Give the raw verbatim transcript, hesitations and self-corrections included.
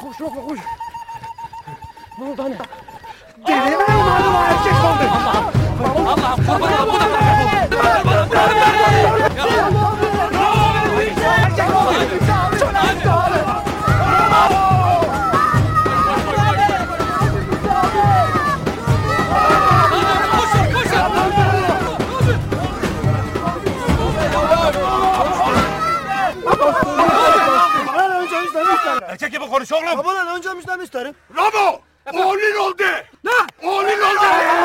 Koş Roko koş. Ne oldu anne? Deli mi umarım o erkek oldu? Allah'ım Allah'ım kurban olayım. Bu da Erkek gibi konuş oğlum. Babadan önce müjden isterim. Ramo! Oğlun oldu. Ne? Oğlun oldu.